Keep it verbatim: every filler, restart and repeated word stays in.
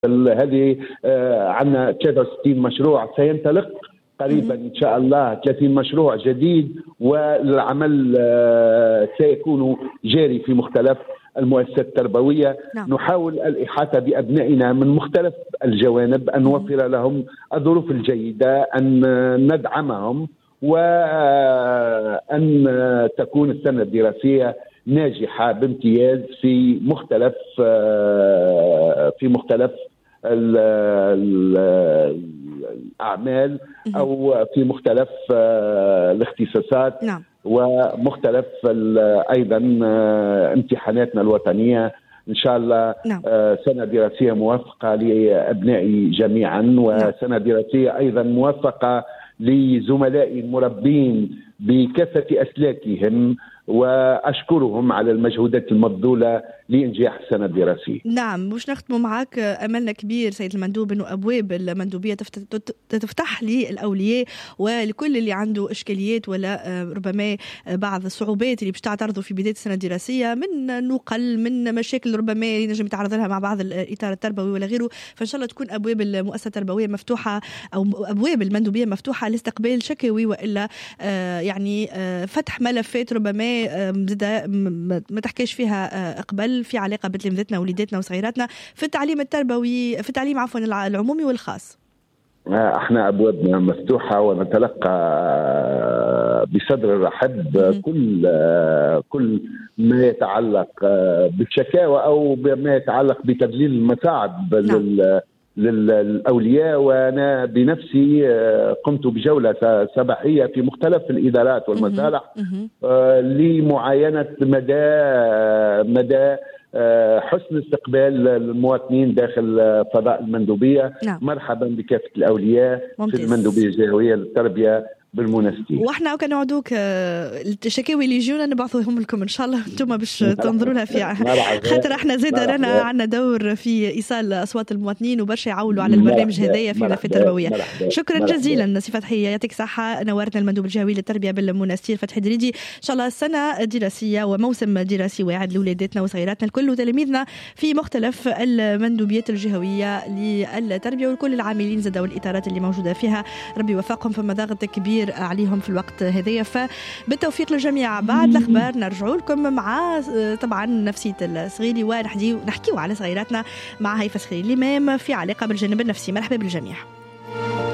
هذه عندنا ثلاثة وستين مشروع سينطلق قريبا إن شاء الله، ثلاثين مشروع جديد، والعمل سيكون جاري في مختلف المؤسسات التربوية. نعم. نحاول الإحاطة بأبنائنا من مختلف الجوانب، أن نوفر لهم الظروف الجيدة، أن ندعمهم، وأن تكون السنة الدراسية ناجحة بامتياز في مختلف في مختلف الأعمال أو في مختلف الاختصاصات. نعم. ومختلف أيضا امتحاناتنا الوطنية. إن شاء الله. نعم. سنة دراسية موفقة لأبنائي جميعا، وسنة دراسية أيضا موفقة لزملائي المربين بكافة أسلاكهم، وأشكرهم على المجهودات المبذولة لإنجاح السنة الدراسية. نعم، مش نختم معك أملنا كبير سيد المندوب أنه أبواب المندوبية تفتح للأولياء ولكل اللي عنده إشكاليات ولا ربما بعض الصعوبات اللي باش تعترضوا في بداية السنة الدراسية، من نقل من مشاكل ربما ينجم يتعرض لها مع بعض الإطار التربوي ولا غيره. فإن شاء الله تكون أبواب المؤسسة التربوية مفتوحة أو أبواب المندوبية مفتوحة لاستقبال شكاوي، وإلا يعني فتح ملفات ربما ما تحكيش فيها أقبل في علاقة بتلامذتنا ووليداتنا وصغيراتنا في التعليم التربوي، في التعليم عفوا العمومي والخاص. احنا ابوابنا مفتوحه، ونتلقى بصدر رحب كل كل ما يتعلق بالشكاوى او بما يتعلق بتبذيل المساعد. نعم. للأولياء. وأنا بنفسي قمت بجولة صباحية في مختلف الإدارات والمصالح لمعاينة مدى مدى حسن استقبال المواطنين داخل فضاء المندوبية. نعم. مرحبا بكافة الأولياء. ممتاز. في المندوبية الجهوية للتربية بالمناسبة. واحنا كان نعودوك الشكاوي اللي يجونا نبعثوهم لكم ان شاء الله، انتم باش تنظروا لها في خاطر احنا زاد رانا عندنا دور في ايصال اصوات المواطنين وبرشا يعولوا على البرنامج هذايا في الملف التربويه. شكرا جزيلا سي فتحي، يعطيك صحه. نورتنا المندوب الجهوي للتربيه بالمنستير فتحي دريدي. ان شاء الله السنه دراسيه وموسم دراسي واعد لاولاداتنا وصغيراتنا الكل وتلاميذنا في مختلف المندوبيات الجهويه للتربيه وكل العاملين زاد والاطارات اللي موجوده فيها. ربي يوفقهم في ضغط كبير عليهم في الوقت هذايا، فبالتوفيق للجميع. بعد الأخبار نرجعوا لكم مع طبعا نفسية الصغيري ونحكيوا على صغيراتنا مع هيفا صغيري الإمام في علاقة بالجانب النفسي. مرحبا بالجميع.